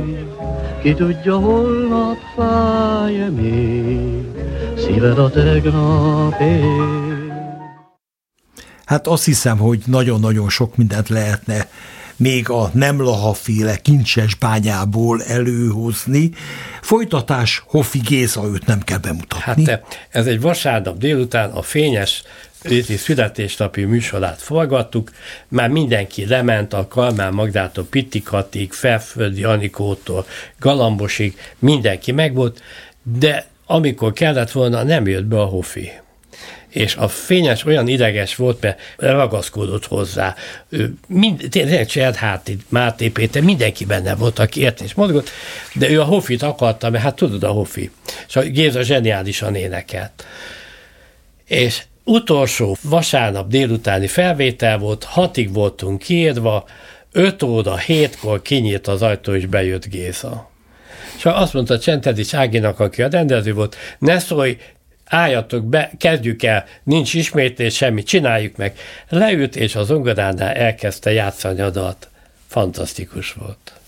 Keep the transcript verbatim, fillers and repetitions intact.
Ki tudja, holnap fáj-e még, szíved a tegnapé. Hát azt hiszem, hogy nagyon-nagyon sok mindent lehetne még a Nemlaha-féle kincses bányából előhozni. Folytatás, Hoffi Géza, őt nem kell bemutatni. Hát ez egy vasárnap délután a Fényes Réti születésnapi műsorát forgattuk, már mindenki lement, a Kalmán Magdától Pittikatig, Felföldi Anikótól Galambosig, mindenki megvolt, de amikor kellett volna, nem jött be a Hoffi. És a Fényes olyan ideges volt, mert ragaszkodott hozzá. Ő mind, tényleg Cserháti, Máté Péter, mindenki benne volt, aki ért és mozgott, de ő a Hoffit akarta, mert hát tudod a Hoffi. És a Géza zseniálisan énekelt. És utolsó vasárnap délutáni felvétel volt, hatig voltunk kiírva, öt óra, hétkor kinyílt az ajtó, és bejött Géza. És azt mondta Csentedics Áginak, aki a rendező volt, ne szólj, álljatok be, kezdjük el, nincs ismétlés, semmi, csináljuk meg. Leült, és az zongoránál elkezdte játszani a dalt. Fantasztikus volt.